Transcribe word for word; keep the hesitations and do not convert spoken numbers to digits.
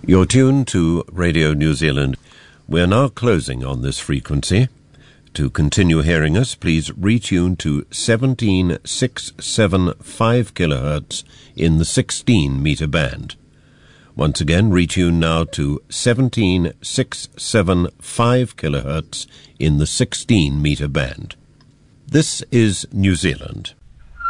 You're tuned to Radio New Zealand. We're now closing on this frequency. To continue hearing us, please retune to seventeen six seven five kilohertz in the sixteen meter band. Once again, retune now to seventeen six seven five kilohertz in the sixteen meter band. This is New Zealand.